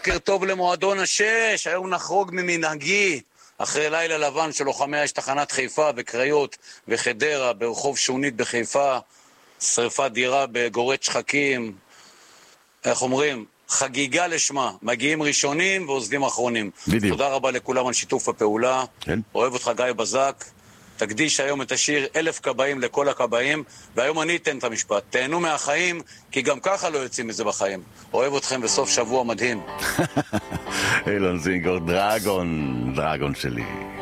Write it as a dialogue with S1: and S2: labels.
S1: בוקר טוב למועדון השש, היום נחרוג ממנהגי, אחרי לילה לבן של לוחמי אש תחנת חיפה וקריות וחדרה, ברחוב שונית בחיפה, שריפת דירה בגורת שחקים, איך אומרים? חגיגה לשמה, מגיעים ראשונים ועוזבים אחרונים.
S2: בדיוק.
S1: תודה רבה לכולם על שיתוף הפעולה,
S2: כן.
S1: אוהב אותך גיא בזק, תקדיש היום את השיר 1000 כבאים לכל הכבאים, והיום אני אתן את המשפט, תהנו מהחיים, כי גם ככה לא יוצאים מזה בחיים. אוהב אתכם בסוף שבוע מדהים.
S2: אילון זינגר, דרגון שלי.